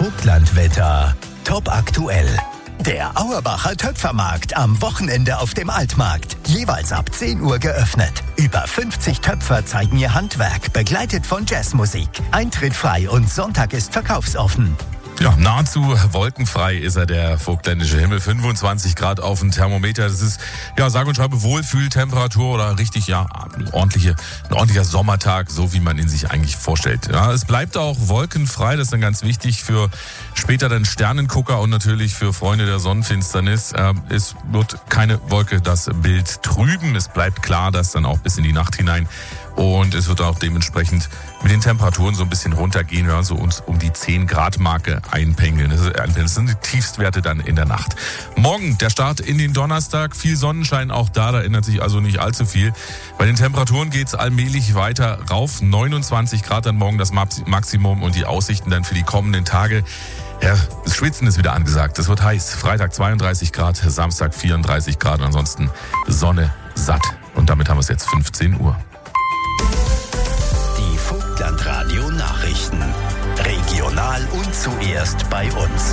Vogtlandwetter. Top aktuell. Der Auerbacher Töpfermarkt am Wochenende auf dem Altmarkt. Jeweils ab 10 Uhr geöffnet. Über 50 Töpfer zeigen ihr Handwerk, begleitet von Jazzmusik. Eintritt frei und Sonntag ist verkaufsoffen. Ja, nahezu wolkenfrei ist der vogtländische Himmel. 25 Grad auf dem Thermometer. Das ist, ja, sage und schreibe Wohlfühltemperatur oder richtig, ja, ein ordentlicher Sommertag, so wie man ihn sich eigentlich vorstellt. Ja, es bleibt auch wolkenfrei. Das ist dann ganz wichtig für später den Sternengucker und natürlich für Freunde der Sonnenfinsternis. Es wird keine Wolke das Bild trüben. Es bleibt klar, dass dann auch bis in die Nacht hinein. Und es wird auch dementsprechend mit den Temperaturen so ein bisschen runtergehen, ja, so uns um die 10-Grad-Marke einpengeln. Das sind die Tiefstwerte dann in der Nacht. Morgen der Start in den Donnerstag, viel Sonnenschein auch da ändert sich also nicht allzu viel. Bei den Temperaturen geht's allmählich weiter rauf. 29 Grad dann morgen das Maximum und die Aussichten dann für die kommenden Tage. Ja, das Schwitzen ist wieder angesagt. Es wird heiß. Freitag 32 Grad, Samstag 34 Grad und ansonsten Sonne satt. Und damit haben wir es jetzt 15 Uhr. Die Vogtlandradio Nachrichten. Regional und zuerst bei uns.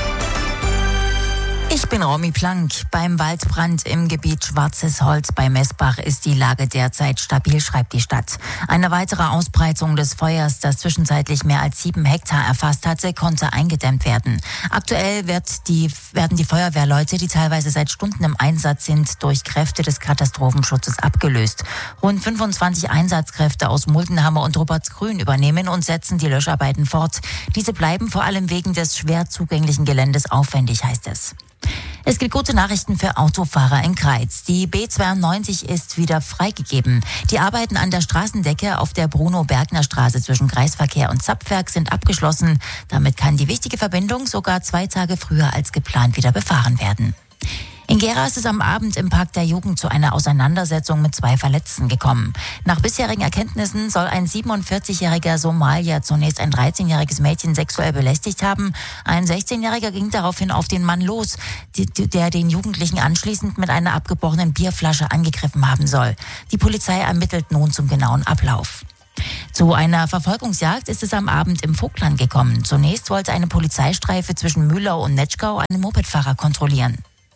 Ich bin Romy Plank. Beim Waldbrand im Gebiet Schwarzes Holz bei Messbach ist die Lage derzeit stabil, schreibt die Stadt. Eine weitere Ausbreitung des Feuers, das zwischenzeitlich mehr als 7 Hektar erfasst hatte, konnte eingedämmt werden. Aktuell werden die Feuerwehrleute, die teilweise seit Stunden im Einsatz sind, durch Kräfte des Katastrophenschutzes abgelöst. Rund 25 Einsatzkräfte aus Muldenhammer und Rupertsgrün übernehmen und setzen die Löscharbeiten fort. Diese bleiben vor allem wegen des schwer zugänglichen Geländes aufwendig, heißt es. Es gibt gute Nachrichten für Autofahrer in Kreiz. Die B92 ist wieder freigegeben. Die Arbeiten an der Straßendecke auf der Bruno-Bergner-Straße zwischen Kreisverkehr und Zapfwerk sind abgeschlossen. Damit kann die wichtige Verbindung sogar 2 Tage früher als geplant wieder befahren werden. In Gera ist es am Abend im Park der Jugend zu einer Auseinandersetzung mit 2 Verletzten gekommen. Nach bisherigen Erkenntnissen soll ein 47-jähriger Somalier zunächst ein 13-jähriges Mädchen sexuell belästigt haben. Ein 16-jähriger ging daraufhin auf den Mann los, der den Jugendlichen anschließend mit einer abgebrochenen Bierflasche angegriffen haben soll. Die Polizei ermittelt nun zum genauen Ablauf. Zu einer Verfolgungsjagd ist es am Abend im Vogtland gekommen. Zunächst wollte eine Polizeistreife zwischen Mühlau und Netschgau einen Mopedfahrer kontrollieren.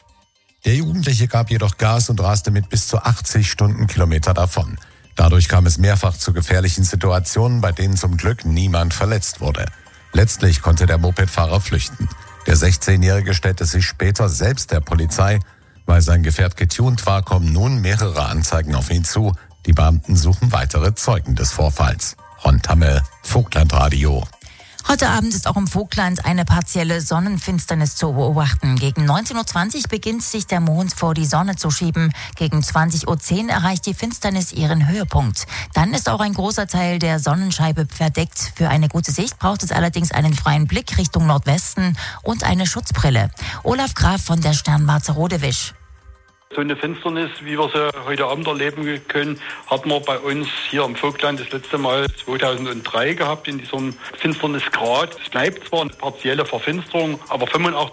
Der Jugendliche gab jedoch Gas und raste mit bis zu 80 Stundenkilometer davon. Dadurch kam es mehrfach zu gefährlichen Situationen, bei denen zum Glück niemand verletzt wurde. Letztlich konnte der Mopedfahrer flüchten. Der 16-Jährige stellte sich später selbst der Polizei. Weil sein Gefährt getunt war, kommen nun mehrere Anzeigen auf ihn zu. Die Beamten suchen weitere Zeugen des Vorfalls. Ron Tammel, Vogtlandradio. Heute Abend ist auch im Vogtland eine partielle Sonnenfinsternis zu beobachten. Gegen 19.20 Uhr beginnt sich der Mond vor die Sonne zu schieben. Gegen 20.10 Uhr erreicht die Finsternis ihren Höhepunkt. Dann ist auch ein großer Teil der Sonnenscheibe verdeckt. Für eine gute Sicht braucht es allerdings einen freien Blick Richtung Nordwesten und eine Schutzbrille. Olaf Graf von der Sternwarte Rodewisch. So eine Finsternis, wie wir sie heute Abend erleben können, hatten wir bei uns hier im Vogtland das letzte Mal 2003 gehabt in diesem Finsternisgrad. Es bleibt zwar eine partielle Verfinsterung, aber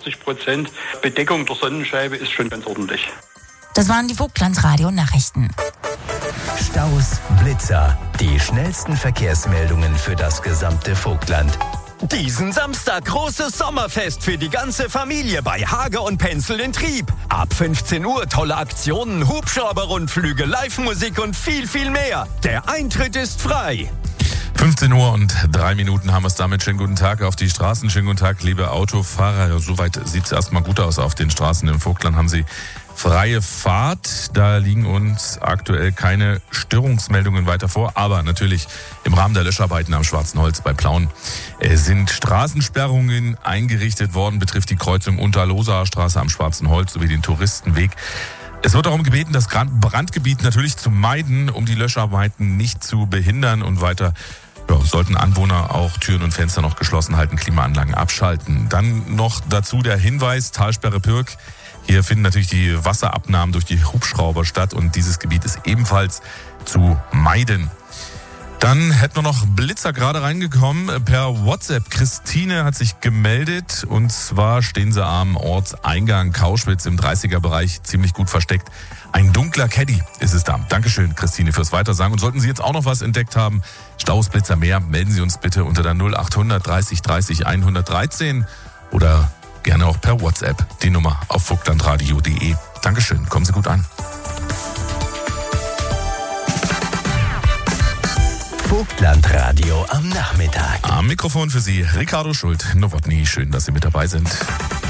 85% Bedeckung der Sonnenscheibe ist schon ganz ordentlich. Das waren die Vogtland-Radio-Nachrichten. Staus, Blitzer, die schnellsten Verkehrsmeldungen für das gesamte Vogtland. Diesen Samstag großes Sommerfest für die ganze Familie bei Hage und Penzel in Trieb. Ab 15 Uhr tolle Aktionen, Hubschrauber-Rundflüge, Live-Musik und viel, viel mehr. Der Eintritt ist frei. 15 Uhr und 3 Minuten haben wir es damit. Schönen guten Tag auf die Straßen. Schönen guten Tag, liebe Autofahrer. Ja, soweit sieht es erstmal gut aus auf den Straßen. Im Vogtland haben Sie freie Fahrt. Da liegen uns aktuell keine Störungsmeldungen weiter vor. Aber natürlich im Rahmen der Löscharbeiten am Schwarzen Holz bei Plauen sind Straßensperrungen eingerichtet worden. Betrifft die Kreuzung Unterlosaer Straße am Schwarzen Holz sowie den Touristenweg. Es wird darum gebeten, das Brandgebiet natürlich zu meiden, um die Löscharbeiten nicht zu behindern. Und weiter sollten Anwohner auch Türen und Fenster noch geschlossen halten, Klimaanlagen abschalten. Dann noch dazu der Hinweis, Talsperre Pirk. Hier finden natürlich die Wasserabnahmen durch die Hubschrauber statt und dieses Gebiet ist ebenfalls zu meiden. Dann hätten wir noch Blitzer gerade reingekommen per WhatsApp. Christine hat sich gemeldet und zwar stehen sie am Ortseingang Kauschwitz im 30er-Bereich ziemlich gut versteckt. Ein dunkler Caddy ist es da. Dankeschön, Christine, fürs Weitersagen. Und sollten Sie jetzt auch noch was entdeckt haben, Staus, Blitzer, mehr, melden Sie uns bitte unter der 0800 30 30 113 oder gerne auch per WhatsApp die Nummer auf vogtlandradio.de. Dankeschön, kommen Sie gut an. Vogtlandradio am Nachmittag. Am Mikrofon für Sie Ricardo Schult, Nowotny. Schön, dass Sie mit dabei sind.